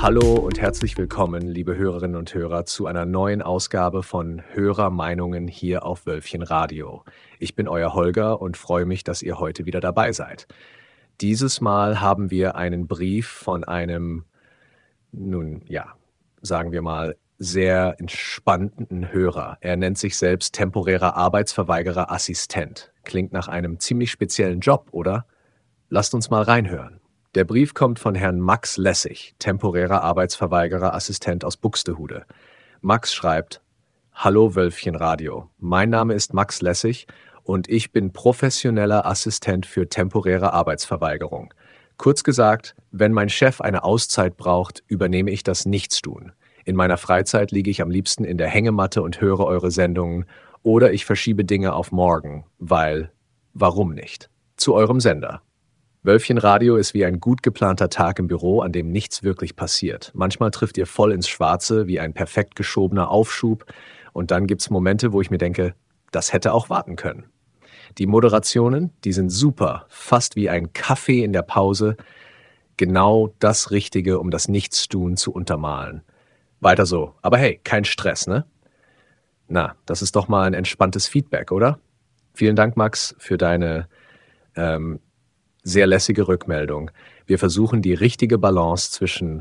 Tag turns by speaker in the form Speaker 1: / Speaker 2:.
Speaker 1: Hallo und herzlich willkommen, liebe Hörerinnen und Hörer, zu einer neuen Ausgabe von Hörermeinungen hier auf Wölfchen Radio. Ich bin euer Holger und freue mich, dass ihr heute wieder dabei seid. Dieses Mal haben wir einen Brief von einem, nun ja, sagen wir mal, sehr entspannten Hörer. Er nennt sich selbst temporärer Arbeitsverweigerer Assistent. Klingt nach einem ziemlich speziellen Job, oder? Lasst uns mal reinhören. Der Brief kommt von Herrn Max Lessig, temporärer Arbeitsverweigerer Assistent aus Buxtehude. Max schreibt: Hallo Wölfchen Radio, mein Name ist Max Lessig und ich bin professioneller Assistent für temporäre Arbeitsverweigerung. Kurz gesagt, wenn mein Chef eine Auszeit braucht, übernehme ich das Nichtstun. In meiner Freizeit liege ich am liebsten in der Hängematte und höre eure Sendungen oder ich verschiebe Dinge auf morgen, weil, warum nicht? Zu eurem Sender. Wölfchen Radio ist wie ein gut geplanter Tag im Büro, an dem nichts wirklich passiert. Manchmal trifft ihr voll ins Schwarze, wie ein perfekt geschobener Aufschub. Und dann gibt's Momente, wo ich mir denke, das hätte auch warten können. Die Moderationen, die sind super, fast wie ein Kaffee in der Pause. Genau das Richtige, um das Nichtstun zu untermalen. Weiter so. Aber hey, kein Stress, ne? Na, das ist doch mal ein entspanntes Feedback, oder? Vielen Dank, Max, für deine sehr lässige Rückmeldung. Wir versuchen die richtige Balance zwischen